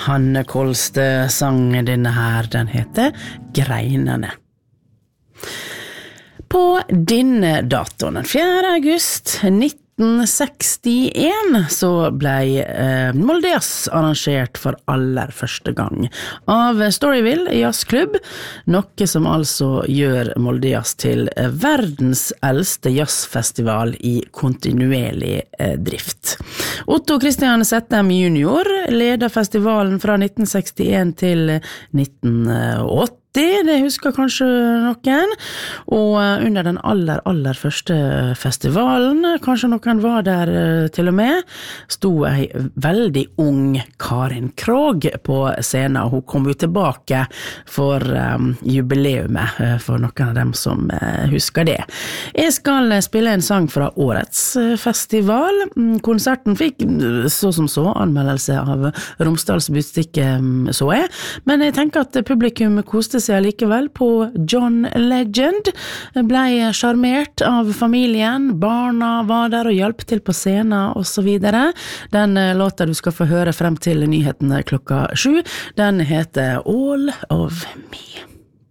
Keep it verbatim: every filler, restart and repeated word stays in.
Hanne Kolstø sang denne her, den heter Greinene. På denne datoen, den fjerde august nitten sekstien, så ble eh, Moldejazz arrangert for aller første gang av Storyville jazzklubb, noe som altså gjør Moldejazz til verdens eldste jazzfestival i kontinuerlig eh, drift. Otto Christian Settem junior leder festivalen fra nitten sekstien til nitten åtti. Det husker kanskje noen, og under den aller, aller første festivalen, kanskje noen var der til og med, stod ei veldig ung Karin Krog på scenen. Hun kom jo tilbake for um, jubileumet, for noen av dem som uh, husker det. Jeg skal spille en sang fra årets festival. Konserten fikk så som så anmeldelse av Romsdals Budstikke, så jeg, men jeg tenker at publikum koste seg likevel på John Legend, ble charmert av familien, barna var der og hjalp til på scenen og så videre. Den låta du skal få høre frem til nyhetene klokka sju, den heter All of Me.